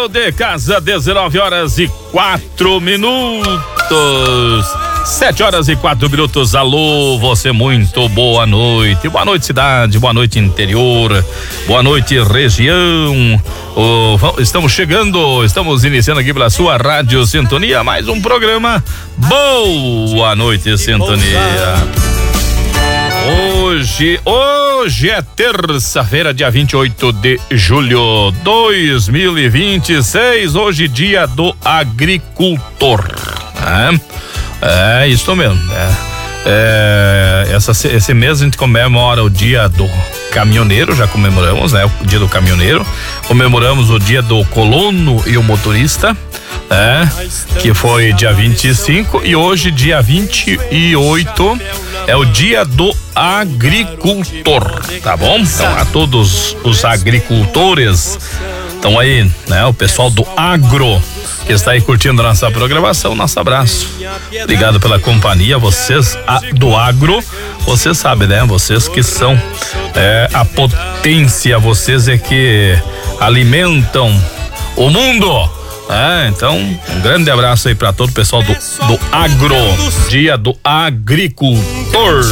Dono de casa, 19h04. 7h04. Alô, você, muito boa noite. Boa noite, cidade, boa noite, interior, boa noite, região. Estamos iniciando aqui pela sua Rádio Sintonia, mais um programa. Boa noite, Sintonia. Hoje é terça-feira, dia 28 de julho de 2026. Hoje, dia do agricultor. É isso mesmo. Esse mês a gente comemora o dia do caminhoneiro, já comemoramos, né? O dia do caminhoneiro. Comemoramos o dia do colono e o motorista, que foi dia 25, e hoje, dia 28, é o dia do agricultor, tá bom? Então, a todos os agricultores estão aí, né? O pessoal do agro que está aí curtindo a nossa programação, nosso abraço. Obrigado pela companhia, vocês do agro, vocês sabem, né? Vocês que são a potência, vocês é que alimentam o mundo. Então, um grande abraço aí para todo o pessoal do agro, dia do agricultor.